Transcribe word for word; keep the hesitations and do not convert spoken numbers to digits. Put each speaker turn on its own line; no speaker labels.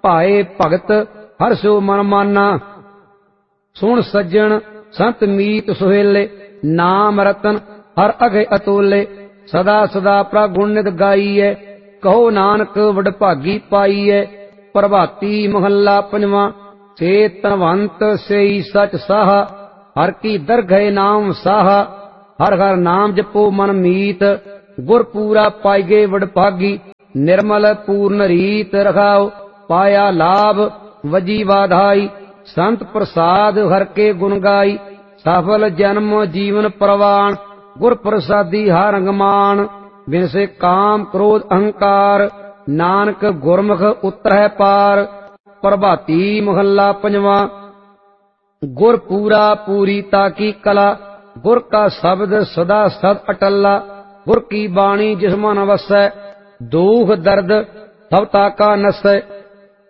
ਭਾਏ ਭਗਤ ਹਰषो मन माना। सुन सज्जन संत मीत सुहेले, नाम रतन हर अघे अतोले। सदा सदा प्रगुण नित गाईए, कहो नानक वडभागी पाईए। प्रभाती महला पंजवा, से तनवंत सेई सच साहा। हर की दरगह नाम साहा, हर हर नाम जपो मन मीत। गुर पूरा पाईगे वडभागी, निर्मल पूर्ण रीत रखाओ। पाया लाभ वजी वाधाई, संत प्रसाद हर के गुण गाई। सफल जन्म जीवन प्रवाण, गुर प्रसादी हर अंगमान। बिन से काम क्रोध अहंकार, नानक गुरमुख उतरह पार। प्रभाती महला पंजवा, गुर पूरा पूरी ताकी कला। गुर का शब्द सदा सद अटला, गुर की बाणी जिस मन वसै। दुख दर्द सब ताका नसै,